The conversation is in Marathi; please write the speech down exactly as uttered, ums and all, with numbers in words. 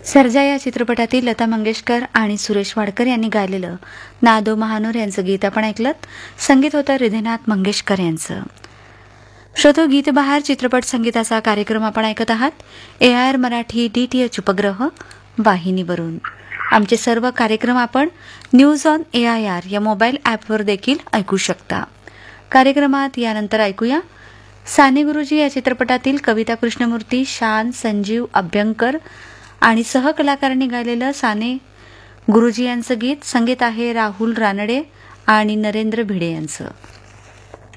सर्जा या चित्रपटातील लता मंगेशकर आणि सुरेश वाडकर यांनी गायलेलं नादो महानूर यांचं गीत आपण ऐकलं. संगीत होतं हृदयनाथ मंगेशकर यांचं. श्रोतो, गीत बहार चित्रपट संगीताचा कार्यक्रम आपण ऐकत आहात ए I R Marathi D T H उपग्रह वाहिनीवरून. आमचे सर्व कार्यक्रम आपण news on A I R या मोबाईल ॲपवर देखील ऐकू शकता. कार्यक्रमात यानंतर ऐकूया साने गुरुजी या चित्रपटातील कविता कृष्णमूर्ती, शान, संजीव अभ्यंकर आणि सहकलाकारांनी गायलेलं साने गुरुजी यांचं गीत. संगीत आहे राहुल रानडे आणि नरेंद्र भिडे यांचं.